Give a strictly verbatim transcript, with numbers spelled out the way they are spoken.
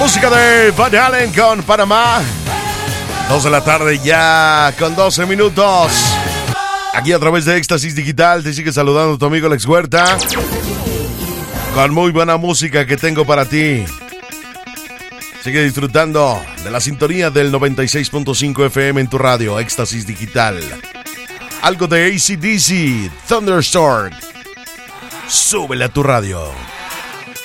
Música de Van Halen con Panamá. Dos de la tarde ya con doce minutos. Aquí a través de Éxtasis Digital te sigue saludando tu amigo Alex Huerta. Con muy buena música que tengo para ti. Sigue disfrutando de la sintonía del noventa y seis punto cinco F M en tu radio, Éxtasis Digital. Algo de A C/D C, Thunderstorm. Súbele a tu radio.